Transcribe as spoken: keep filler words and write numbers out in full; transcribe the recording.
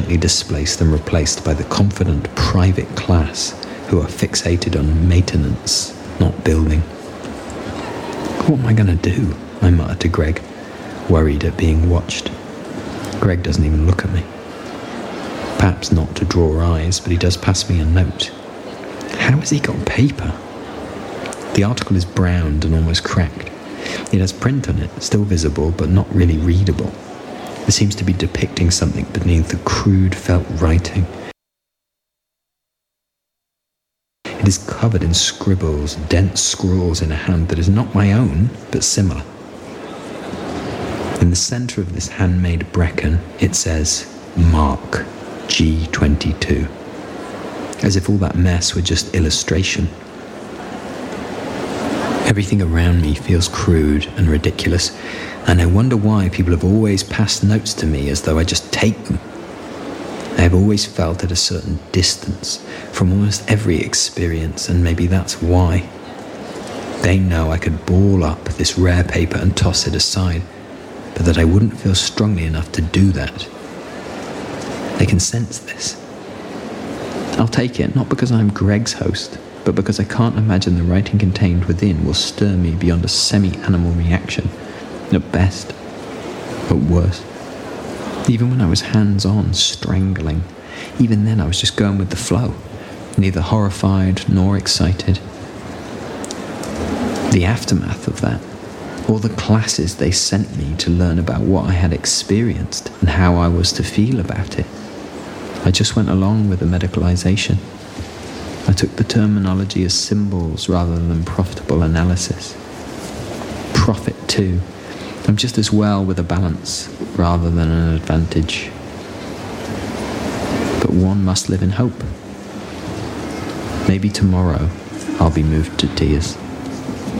gently displaced and replaced by the confident private class who are fixated on maintenance, not building. What am I going to do? I muttered to Greg, worried at being watched. Greg doesn't even look at me. Perhaps not to draw eyes, but he does pass me a note. How has he got paper? The article is browned and almost cracked. It has print on it, still visible, but not really readable. It seems to be depicting something beneath the crude felt writing. It is covered in scribbles, dense scrawls in a hand that is not my own, but similar. In the centre of this handmade Brecon, it says, Mark, G twenty-two. As if all that mess were just illustration. Everything around me feels crude and ridiculous, and I wonder why people have always passed notes to me as though I just take them. I have always felt at a certain distance from almost every experience, and maybe that's why. They know I could ball up this rare paper and toss it aside, but that I wouldn't feel strongly enough to do that. They can sense this. I'll take it, not because I'm Greg's host, but because I can't imagine the writing contained within will stir me beyond a semi-animal reaction, at best, but worse. Even when I was hands-on, strangling, even then I was just going with the flow, neither horrified nor excited. The aftermath of that, all the classes they sent me to learn about what I had experienced and how I was to feel about it, I just went along with the medicalization. I took the terminology as symbols rather than profitable analysis. Profit, too. I'm just as well with a balance rather than an advantage. But one must live in hope. Maybe tomorrow I'll be moved to tears.